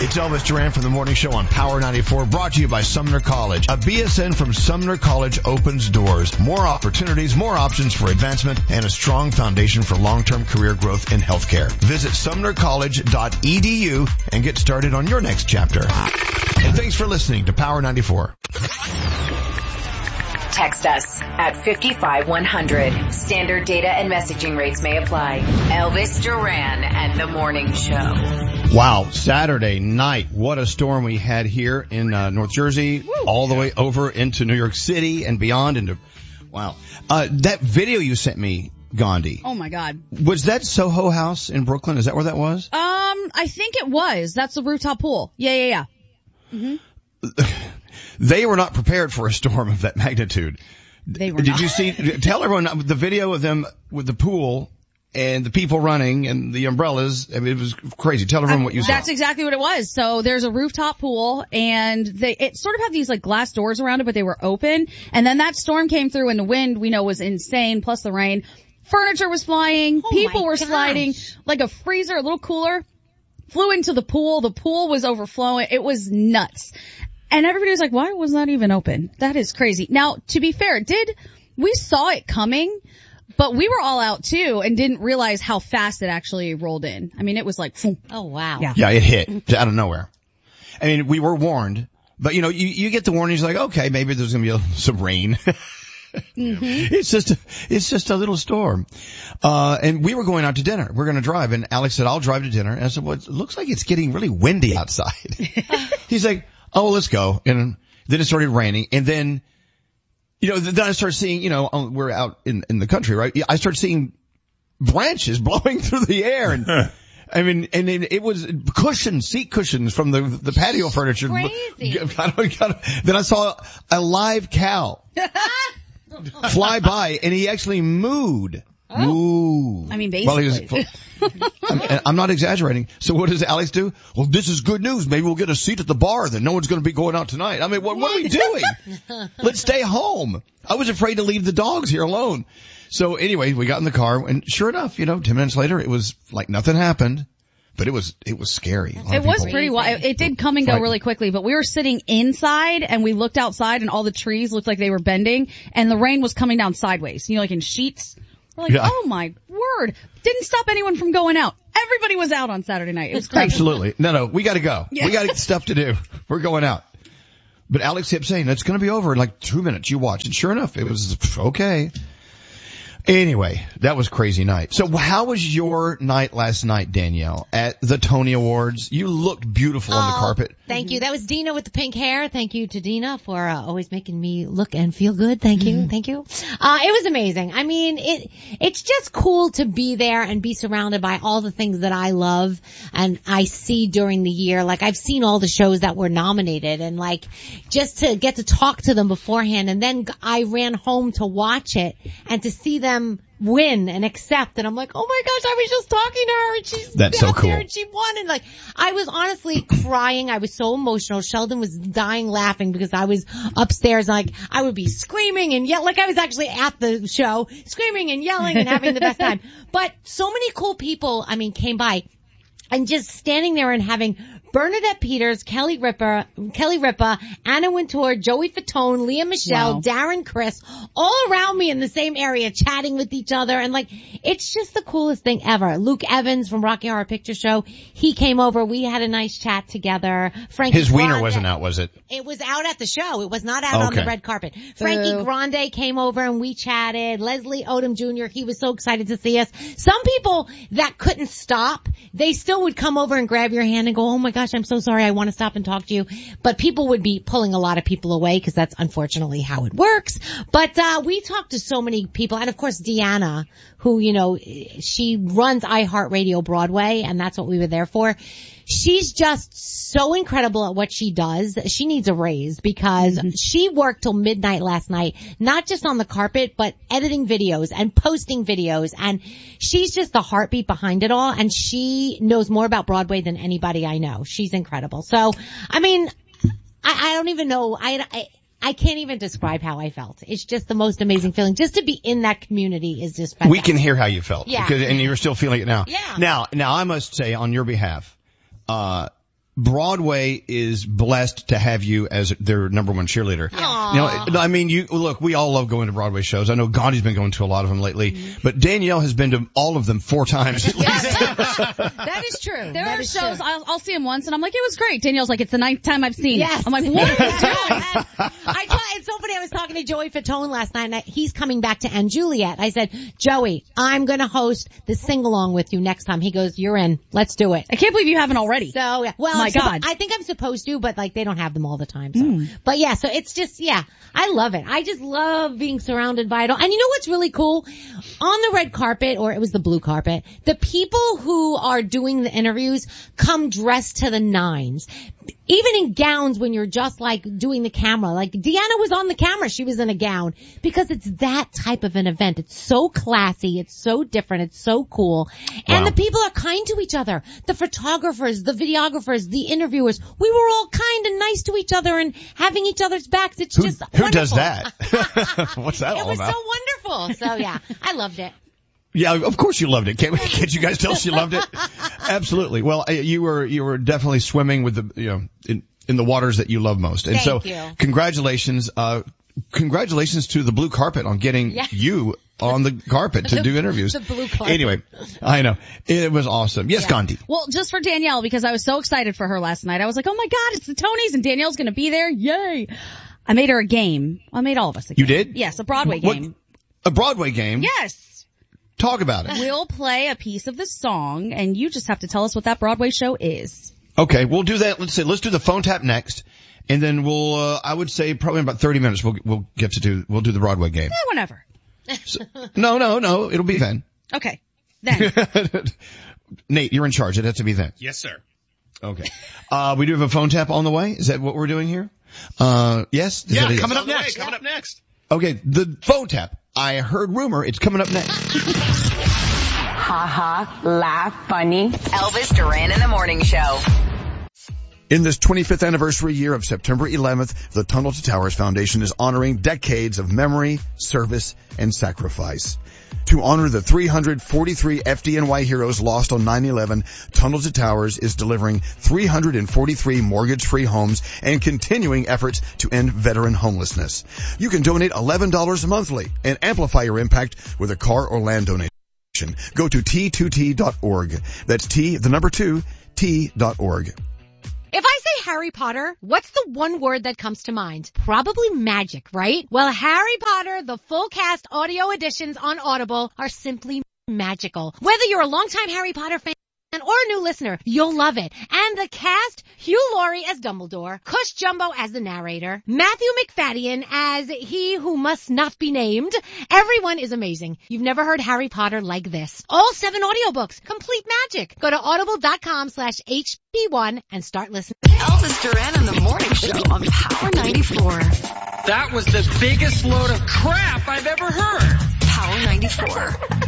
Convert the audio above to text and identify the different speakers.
Speaker 1: It's Elvis Duran from the Morning Show on Power 94, brought to you by Sumner College. A BSN from Sumner College opens doors. More opportunities, more options for advancement, and a strong foundation for long-term career growth in healthcare. Visit sumnercollege.edu and get started on your next chapter. And thanks for listening to Power 94.
Speaker 2: Text us at 55100. Standard data and messaging rates may apply. Elvis Duran and the Morning Show.
Speaker 1: Wow, Saturday night. What a storm we had here in North Jersey, all the way over into New York City and beyond. Wow. That video you sent me, Gandhi.
Speaker 3: Oh my God.
Speaker 1: Was that Soho House in Brooklyn? Is that where that was?
Speaker 3: I think it was. That's the rooftop pool. Yeah. Mm-hmm.
Speaker 1: They were not prepared for a storm of that magnitude.
Speaker 3: They were not.
Speaker 1: Did you see, tell everyone the video of them with the pool and the people running and the umbrellas. I mean, it was crazy. Tell everyone what you saw.
Speaker 3: That's exactly what it was. So there's a rooftop pool and it sort of had these like glass doors around it, but they were open. And then that storm came through and the wind, we know, was insane, plus the rain. Furniture was flying. People were sliding like a freezer, a little cooler. Flew into the pool. The pool was overflowing. It was nuts. And everybody was like, why was that even open? That is crazy. Now, to be fair, we saw it coming, but we were all out too and didn't realize how fast it actually rolled in. I mean, it was like,
Speaker 4: oh wow.
Speaker 1: Yeah, it hit out of nowhere. I mean, we were warned, but you get the warnings like, okay, maybe there's going to be some rain.
Speaker 3: Mm-hmm.
Speaker 1: It's just a little storm. And we were going out to dinner. We're going to drive. And Alex said, I'll drive to dinner. And I said, well, it looks like it's getting really windy outside. He's like, oh, well, let's go. And then it started raining. And then, then I started seeing, we're out in the country, right? I started seeing branches blowing through the air. And I mean, and it was seat cushions from the patio furniture.
Speaker 4: Crazy.
Speaker 1: Then I saw a live cow fly by, and he actually mooed. Moo.
Speaker 3: I mean, basically.
Speaker 1: I'm not exaggerating. So what does Alex do? Well, this is good news. Maybe we'll get a seat at the bar then. No one's going to be going out tonight. I mean, what are we doing? Let's stay home. I was afraid to leave the dogs here alone. So anyway, we got in the car, and sure enough, 10 minutes later, it was like nothing happened. But it was scary.
Speaker 3: It was pretty wild. It did come and go really quickly, but we were sitting inside and we looked outside and all the trees looked like they were bending and the rain was coming down sideways, like in sheets. We're like, oh my word. Didn't stop anyone from going out. Everybody was out on Saturday night. It was crazy.
Speaker 1: Absolutely. No, we gotta go.
Speaker 3: Yeah.
Speaker 1: We got stuff to do. We're going out. But Alex kept saying, it's gonna be over in like 2 minutes. You watch. And sure enough, it was okay. Anyway, that was crazy night. So how was your night last night, Danielle, at the Tony Awards? You looked beautiful on the carpet.
Speaker 4: Thank you. That was Dina with the pink hair. Thank you to Dina for always making me look and feel good. Thank you. Thank you. It was amazing. I mean, it's just cool to be there and be surrounded by all the things that I love and I see during the year. Like I've seen all the shows that were nominated and like just to get to talk to them beforehand, and then I ran home to watch it and to see them win and accept, and I'm like, oh my gosh, I was just talking to her and she's
Speaker 1: That's so cool.
Speaker 4: there and she won, and like I was honestly crying. I was so emotional. Sheldon was dying laughing because I was upstairs, like I would be screaming and yell, like I was actually at the show screaming and yelling and having the best time. But so many cool people, came by and just standing there and having Bernadette Peters, Kelly Ripa, Anna Wintour, Joey Fatone, Leah Michelle, Darren Criss, all around me in the same area chatting with each other. And like, it's just the coolest thing ever. Luke Evans from Rocky Horror Picture Show, he came over. We had a nice chat together. Frankie
Speaker 1: His wiener
Speaker 4: Grande,
Speaker 1: wasn't out, was it?
Speaker 4: It was out at the show. It was not out on the red carpet. Frankie Grande came over and we chatted. Leslie Odom Jr., he was so excited to see us. Some people that couldn't stop, they still would come over and grab your hand and go, oh my gosh, I'm so sorry, I want to stop and talk to you. But people would be pulling a lot of people away because that's unfortunately how it works. But we talked to so many people, and of course Deanna, who, she runs iHeartRadio Broadway, and that's what we were there for. She's just so incredible at what she does. She needs a raise because she worked till midnight last night, not just on the carpet, but editing videos and posting videos. And she's just the heartbeat behind it all. And she knows more about Broadway than anybody I know. She's incredible. So, I don't even know. I can't even describe how I felt. It's just the most amazing feeling. Just to be in that community is just fantastic.
Speaker 1: We can hear how you felt.
Speaker 4: Yeah.
Speaker 1: And you're still feeling it now.
Speaker 4: Yeah.
Speaker 1: Now I must say on your behalf, Broadway is blessed to have you as their number one cheerleader.
Speaker 4: Aww.
Speaker 1: You know, I mean, look, we all love going to Broadway shows. I know Gandhi's been going to a lot of them lately, but Danielle has been to all of them 4 times.
Speaker 4: That is true.
Speaker 3: There are shows, I'll see them once and I'm like, it was great. Danielle's like, it's the 9th time I've seen it. I'm like, what are you doing?
Speaker 4: It's so funny. I was talking to Joey Fatone last night and he's coming back to Anne Juliet. I said, Joey, I'm going to host the sing-along with you next time. He goes, you're in. Let's do it.
Speaker 3: I can't believe you haven't already.
Speaker 4: So, yeah. Well,
Speaker 3: my God.
Speaker 4: I think I'm supposed to, but like they don't have them all the time. So. But yeah, so it's just, I love it. I just love being surrounded by it all. And you know what's really cool? On the red carpet, or it was the blue carpet, the people who are doing the interviews come dressed to the nines. Even in gowns when you're just like doing the camera. Like Deanna was on the camera. She was in a gown because it's that type of an event. It's so classy. It's so different. It's so cool. And the people are kind to each other. The photographers, the videographers, the interviewers. We were all kind and nice to each other and having each other's backs. It's just wonderful.
Speaker 1: Who does that? What's that all about?
Speaker 4: It was so wonderful. So yeah, I loved it.
Speaker 1: Yeah, of course you loved it. Can't you guys tell she loved it? Absolutely. Well, you were definitely swimming with the, in the waters that you love most. And
Speaker 4: Thank you.
Speaker 1: Congratulations to the blue carpet on getting you on the carpet to do interviews.
Speaker 4: The blue carpet.
Speaker 1: Anyway, I know. It was awesome. Yes, Gandhi.
Speaker 3: Well, just for Danielle, because I was so excited for her last night. I was like, oh my God, it's the Tonys and Danielle's gonna be there. Yay. I made her a game. I made all of us a game.
Speaker 1: You did?
Speaker 3: Yes, a Broadway game.
Speaker 1: A Broadway game?
Speaker 3: Yes.
Speaker 1: Talk about it.
Speaker 3: We'll play a piece of the song, and you just have to tell us what that Broadway show is.
Speaker 1: Okay, we'll do that. Let's do the phone tap next, and then we'll, I would say probably in about 30 minutes we'll do the Broadway game.
Speaker 3: Yeah, whenever.
Speaker 1: So, no, it'll be then.
Speaker 3: Okay, then.
Speaker 1: Nate, you're in charge. It has to be then.
Speaker 5: Yes, sir.
Speaker 1: Okay. We do have a phone tap on the way. Is that what we're doing here? Yes?
Speaker 5: Yeah, coming up next.
Speaker 1: Okay, the phone tap. I heard rumor it's coming up next.
Speaker 2: Ha ha, laugh, funny. Elvis Duran in the Morning Show.
Speaker 1: In this 25th anniversary year of September 11th, the Tunnel to Towers Foundation is honoring decades of memory, service, and sacrifice. To honor the 343 FDNY heroes lost on 9/11, Tunnel to Towers is delivering 343 mortgage-free homes and continuing efforts to end veteran homelessness. You can donate $11 monthly and amplify your impact with a car or land donation. Go to T2T.org. That's T2T.org.
Speaker 6: If I say Harry Potter, what's the one word that comes to mind? Probably magic, right? Well, Harry Potter, the full cast audio editions on Audible are simply magical. Whether you're a longtime Harry Potter fan or a new listener, you'll love it. And the cast, Hugh Laurie as Dumbledore, Cush Jumbo as the narrator, Matthew McFadden as he who must not be named. Everyone is amazing. You've never heard Harry Potter like this. All 7 audiobooks, complete magic. Go to audible.com/HB1 and start listening.
Speaker 2: Elvis Duran in the Morning Show on Power 94.
Speaker 7: That was the biggest load of crap I've ever heard.
Speaker 2: Power 94.